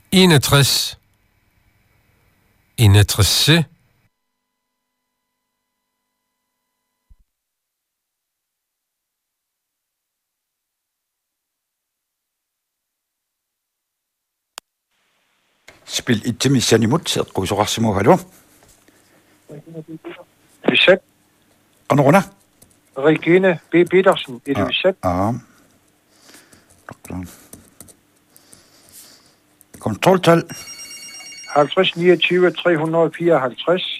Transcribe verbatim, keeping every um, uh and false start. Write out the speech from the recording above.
enogtres. enogtres. Spil ittimissan imut seeqquusoqarsimu halu. Visat. Qanoruna. Regine B. Petersen, er det Visat? Ja. Kontroltal. halvtreds niogtyve tre hundrede fireoghalvtreds.